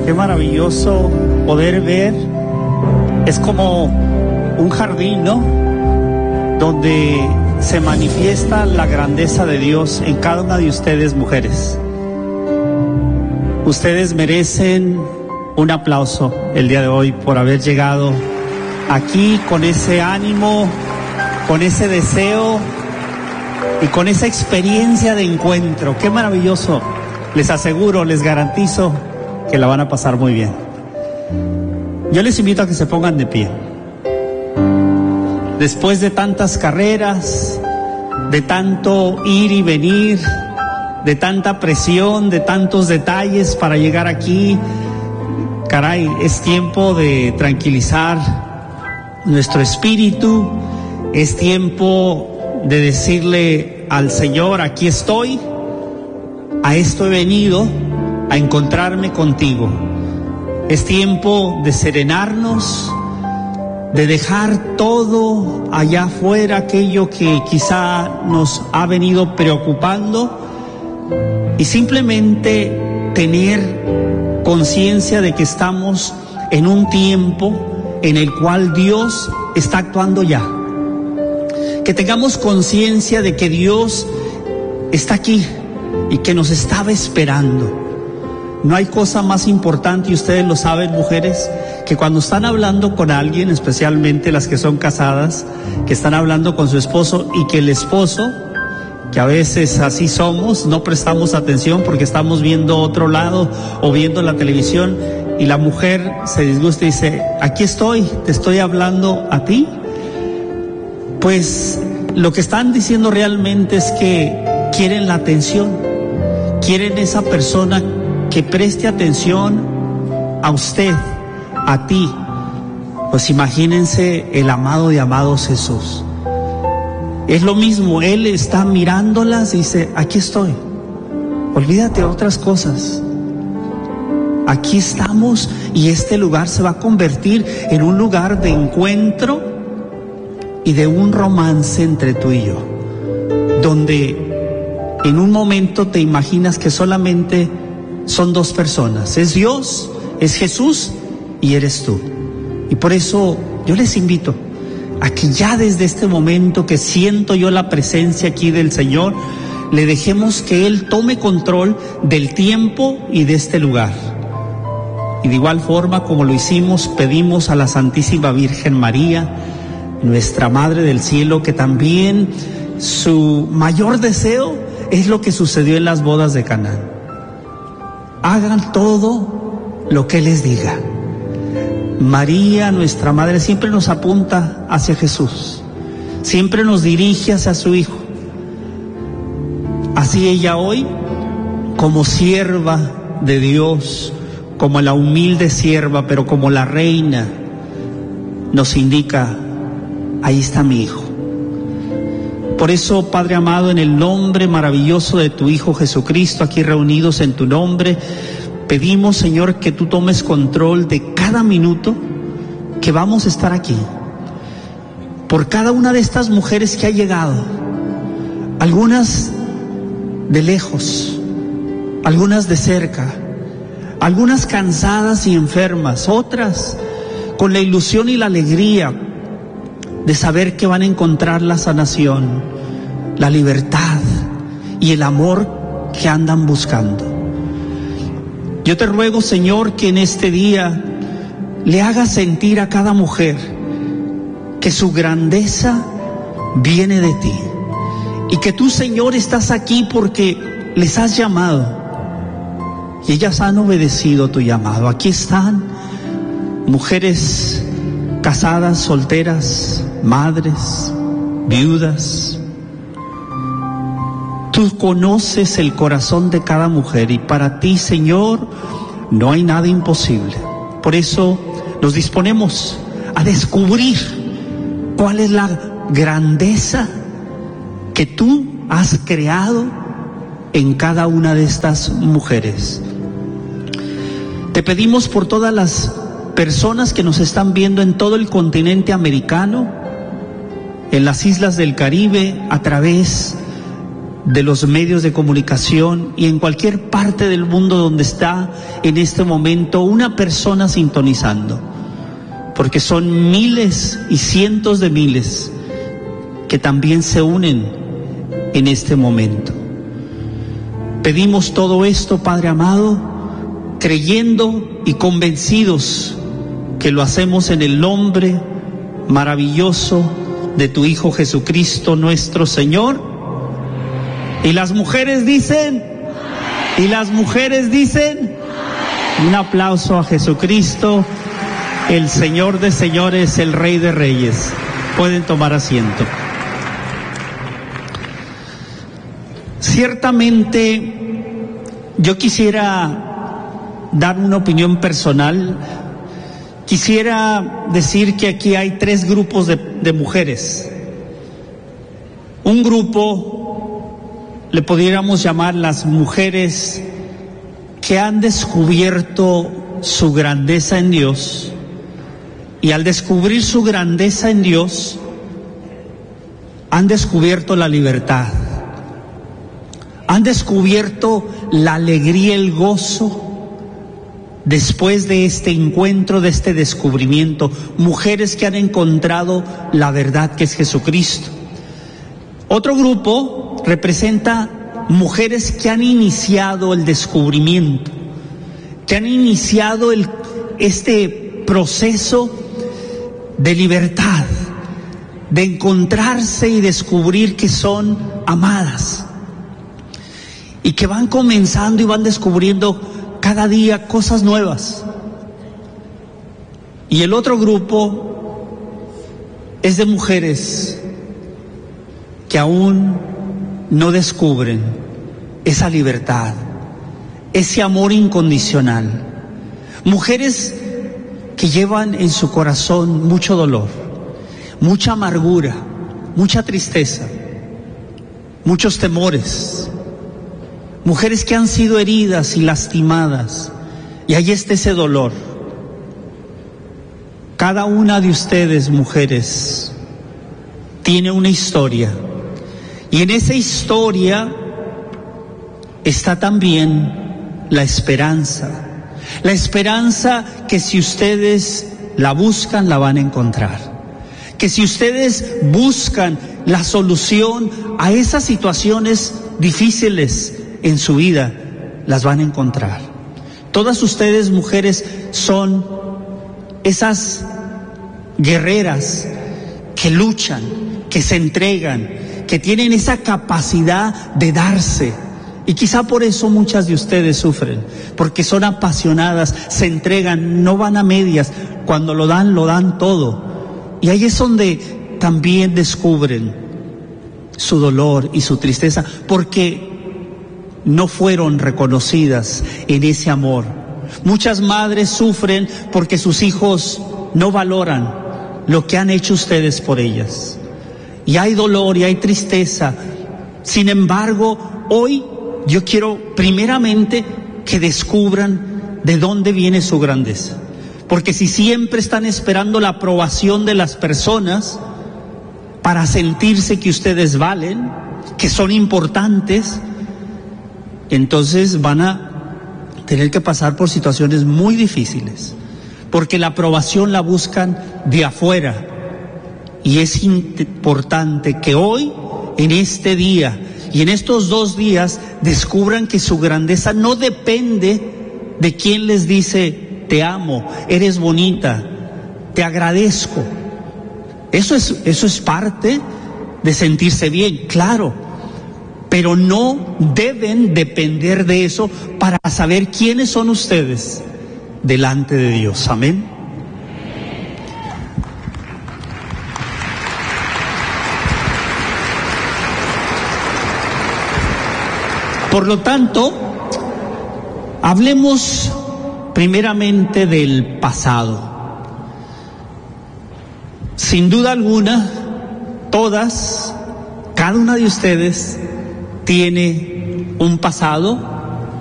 Qué maravilloso poder ver. Es como un jardín, ¿no? Donde se manifiesta la grandeza de Dios en cada una de ustedes, mujeres. Ustedes merecen un aplauso el día de hoy por haber llegado aquí con ese ánimo, con ese deseo y con esa experiencia de encuentro. Qué maravilloso. Les aseguro, les garantizo que la van a pasar muy bien. Yo les invito a que se pongan de pie. Después de tantas carreras, de tanto ir y venir, de tanta presión, de tantos detalles para llegar aquí, caray, es tiempo de tranquilizar nuestro espíritu, es tiempo de decirle al Señor: aquí estoy, a esto he venido, a encontrarme contigo. Es tiempo de serenarnos, de dejar todo allá afuera, aquello que quizá nos ha venido preocupando, y simplemente tener conciencia de que estamos en un tiempo en el cual Dios está actuando ya. Que tengamos conciencia de que Dios está aquí y que nos estaba esperando. No hay cosa más importante, y ustedes lo saben, mujeres, que cuando están hablando con alguien, especialmente las que son casadas, que están hablando con su esposo, y que el esposo, que a veces así somos, no prestamos atención porque estamos viendo otro lado o viendo la televisión, y la mujer se disgusta y dice: aquí estoy, te estoy hablando a ti. Pues lo que están diciendo realmente es que quieren la atención, quieren esa persona que preste atención a usted, a ti. Pues imagínense el amado de amados Jesús. Es lo mismo, Él está mirándolas y dice: aquí estoy, olvídate de otras cosas. Aquí estamos, y este lugar se va a convertir en un lugar de encuentro y de un romance entre tú y yo, donde en un momento te imaginas que solamente son dos personas: es Dios, es Jesús y eres tú. Y por eso yo les invito a que ya desde este momento que siento yo la presencia aquí del Señor, le dejemos que Él tome control del tiempo y de este lugar. Y de igual forma como lo hicimos, pedimos a la Santísima Virgen María, nuestra Madre del Cielo, que también su mayor deseo es lo que sucedió en las bodas de Caná. Hagan todo lo que Él les diga. María, nuestra Madre, siempre nos apunta hacia Jesús, siempre nos dirige hacia su Hijo. Así ella hoy, como sierva de Dios, como la humilde sierva, pero como la reina, nos indica: ahí está mi Hijo. Por eso, Padre amado, en el nombre maravilloso de tu Hijo Jesucristo, aquí reunidos en tu nombre, pedimos, Señor, que tú tomes control de cada minuto que vamos a estar aquí. Por cada una de estas mujeres que ha llegado, algunas de lejos, algunas de cerca, algunas cansadas y enfermas, otras con la ilusión y la alegría de saber que van a encontrar la sanación, la libertad y el amor que andan buscando. Yo te ruego, Señor, que en este día le hagas sentir a cada mujer que su grandeza viene de ti, y que tú, Señor, estás aquí porque les has llamado y ellas han obedecido tu llamado. Aquí están mujeres casadas, solteras, madres, viudas. Tú conoces el corazón de cada mujer, y para ti, Señor, no hay nada imposible. Por eso nos disponemos a descubrir cuál es la grandeza que tú has creado en cada una de estas mujeres. Te pedimos por todas las personas que nos están viendo en todo el continente americano, en las islas del Caribe, a través de los medios de comunicación y en cualquier parte del mundo donde está en este momento una persona sintonizando, porque son miles y cientos de miles que también se unen en este momento. Pedimos todo esto, Padre amado, creyendo y convencidos que lo hacemos en el nombre maravilloso de tu Hijo Jesucristo nuestro Señor. Y las mujeres dicen, un aplauso a Jesucristo, el Señor de señores, el Rey de reyes. Pueden tomar asiento. Ciertamente, yo quisiera dar una opinión personal. Quisiera decir que aquí hay tres grupos de mujeres. Un grupo le pudiéramos llamar las mujeres que han descubierto su grandeza en Dios, y al descubrir su grandeza en Dios, han descubierto la libertad, han descubierto la alegría, el gozo, después de este encuentro, de este descubrimiento. Mujeres que han encontrado la verdad que es Jesucristo. Otro grupo representa mujeres que han iniciado el descubrimiento, que han iniciado este proceso de libertad, de encontrarse y descubrir que son amadas, y que van comenzando y van descubriendo cada día cosas nuevas. Y el otro grupo es de mujeres que aún no descubren esa libertad, ese amor incondicional. Mujeres que llevan en su corazón mucho dolor, mucha amargura, mucha tristeza, muchos temores. Mujeres que han sido heridas y lastimadas, y ahí está ese dolor. Cada una de ustedes, mujeres, tiene una historia. Y en esa historia está también la esperanza que si ustedes la buscan, la van a encontrar. Que si ustedes buscan la solución a esas situaciones difíciles en su vida, las van a encontrar. Todas ustedes, mujeres, son esas guerreras que luchan, que se entregan, que tienen esa capacidad de darse. Y quizá por eso muchas de ustedes sufren, porque son apasionadas, se entregan, no van a medias. Cuando lo dan todo. Y ahí es donde también descubren su dolor y su tristeza, porque no fueron reconocidas en ese amor. Muchas madres sufren porque sus hijos no valoran lo que han hecho ustedes por ellas. Y hay dolor y hay tristeza. Sin embargo, hoy yo quiero primeramente que descubran de dónde viene su grandeza. Porque si siempre están esperando la aprobación de las personas para sentirse que ustedes valen, que son importantes, entonces van a tener que pasar por situaciones muy difíciles, porque la aprobación la buscan de afuera. Y es importante que hoy, en este día y en estos 2 días, descubran que su grandeza no depende de quién les dice te amo, eres bonita, te agradezco. Eso es parte de sentirse bien, claro, pero no deben depender de eso para saber quiénes son ustedes delante de Dios. Amén. Por lo tanto, hablemos primeramente del pasado. Sin duda alguna, cada una de ustedes tiene un pasado